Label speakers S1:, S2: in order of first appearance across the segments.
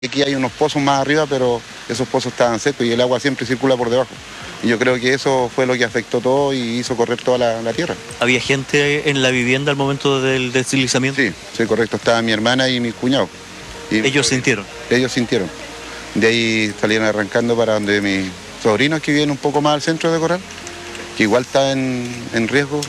S1: Aquí hay unos pozos más arriba, pero esos pozos estaban secos y el agua siempre circula por debajo. Y yo creo que eso fue lo que afectó todo y hizo correr toda la tierra.
S2: ¿Había gente en la vivienda al momento del deslizamiento?
S1: Sí, sí, correcto. Estaba mi hermana y mi cuñado. Y
S2: ¿Ellos sintieron?
S1: Ellos sintieron. De ahí salieron arrancando para donde mis sobrinos que viven un poco más al centro de Corral, que igual está en riesgo,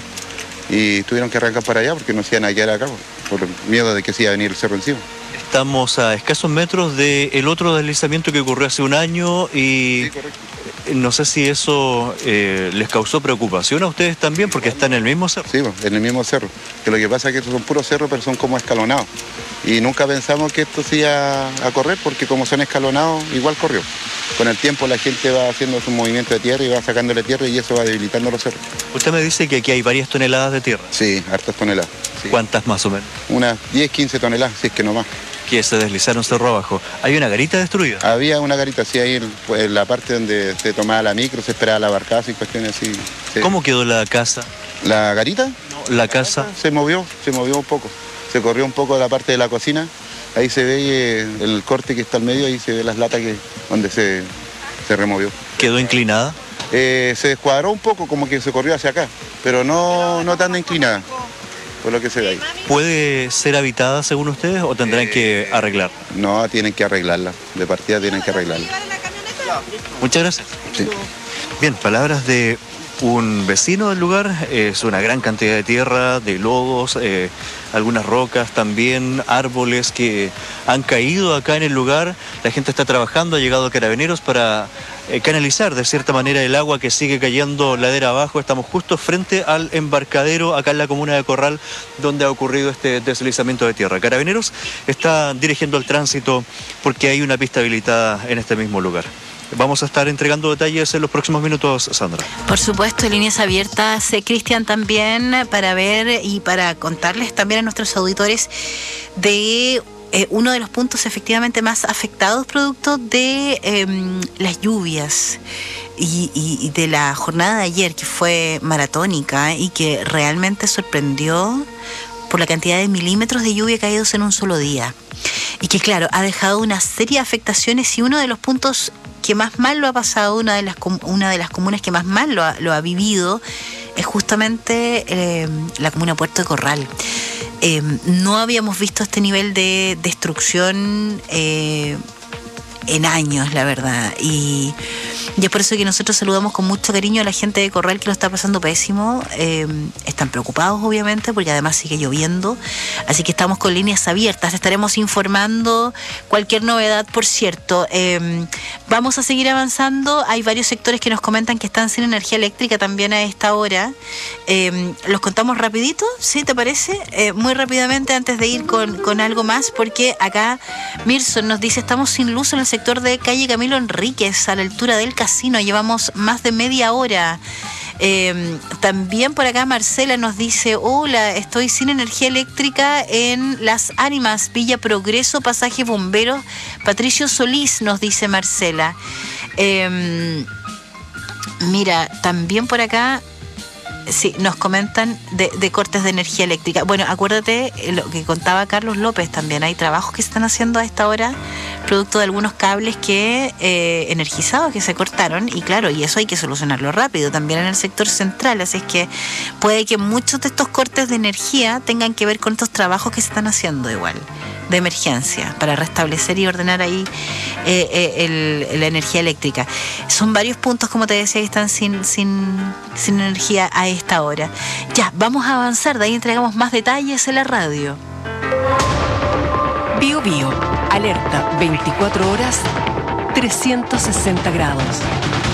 S1: y tuvieron que arrancar para allá porque no se iban a quedar acá por miedo de que se iba a venir el cerro encima.
S2: Estamos a escasos metros del otro deslizamiento que ocurrió hace un año y
S1: Sí, correcto.
S2: no sé si eso les causó preocupación a ustedes también porque están en el mismo cerro.
S1: Sí, en el mismo cerro. Que lo que pasa es que estos son puros cerros, pero son como escalonados. Y nunca pensamos que esto se iba a correr porque como son escalonados, igual corrió. Con el tiempo la gente va haciendo su movimiento de tierra y va sacándole tierra y eso va debilitando los cerros.
S2: Usted me dice que aquí hay varias toneladas de tierra.
S1: Sí, hartas toneladas. Sí.
S2: ¿Cuántas más o menos?
S1: Unas 10, 15 toneladas, si es que no más.
S2: Que se deslizaron cerro abajo. ¿Hay una garita destruida?
S1: Había una garita así ahí en la parte donde se tomaba la micro, se esperaba la barcaza y cuestiones así. Sí.
S2: ¿Cómo quedó la casa?
S1: ¿La garita?
S2: La casa.
S1: Se movió un poco. Se corrió un poco de la parte de la cocina. Ahí se ve el corte que está al medio, ahí se ve las latas donde se removió.
S2: ¿Quedó inclinada?
S1: Se descuadró un poco, como que se corrió hacia acá, pero no tan inclinada, por lo que se ve ahí.
S2: ¿Puede ser habitada según ustedes o tendrán que arreglar?
S1: No, tienen que arreglarla, de partida tienen que arreglarla.
S2: Muchas gracias.
S1: Sí.
S2: Bien, palabras de un vecino del lugar. Es una gran cantidad de tierra, de lodos, algunas rocas también, árboles que han caído acá en el lugar. La gente está trabajando, ha llegado Carabineros para canalizar de cierta manera el agua que sigue cayendo ladera abajo. Estamos justo frente al embarcadero acá en la comuna de Corral, donde ha ocurrido este deslizamiento de tierra. Carabineros está dirigiendo el tránsito porque hay una pista habilitada en este mismo lugar. Vamos a estar entregando detalles en los próximos minutos, Sandra.
S3: Por supuesto, líneas abiertas, Cristian, también para ver y para contarles también a nuestros auditores de uno de los puntos efectivamente más afectados producto de las lluvias y de la jornada de ayer, que fue maratónica y que realmente sorprendió por la cantidad de milímetros de lluvia caídos en un solo día. Y que, claro, ha dejado una serie de afectaciones, y uno de los puntos que más mal lo ha pasado, una de las comunas que más mal lo ha vivido, es justamente la comuna Puerto de Corral. No habíamos visto este nivel de destrucción en años, la verdad, y es por eso que nosotros saludamos con mucho cariño a la gente de Corral, que lo está pasando pésimo. Están preocupados, obviamente, porque además sigue lloviendo, así que estamos con líneas abiertas, estaremos informando cualquier novedad. Por cierto, vamos a seguir avanzando. Hay varios sectores que nos comentan que están sin energía eléctrica también a esta hora. Los contamos rapidito, ¿sí? ¿Te parece? Muy rápidamente, antes de ir con algo más, porque acá Mirson nos dice: estamos sin luz en el sector de calle Camilo Enríquez, a la altura del casino, llevamos más de media hora. También por acá Marcela nos dice: hola, estoy sin energía eléctrica en Las Ánimas, Villa Progreso, pasaje Bomberos Patricio Solís, nos dice Marcela. Mira, también por acá sí, nos comentan de cortes de energía eléctrica. Bueno, acuérdate lo que contaba Carlos López también. Hay trabajos que se están haciendo a esta hora, producto de algunos cables que energizados que se cortaron. Y claro, y eso hay que solucionarlo rápido también en el sector central. Así es que puede que muchos de estos cortes de energía tengan que ver con estos trabajos que se están haciendo igual, de emergencia, para restablecer y ordenar ahí la energía eléctrica. Son varios puntos, como te decía, que están sin energía a esta hora. Ya, vamos a avanzar, de ahí entregamos más detalles en la radio.
S4: Bio Bio, alerta 24 horas, 360 grados.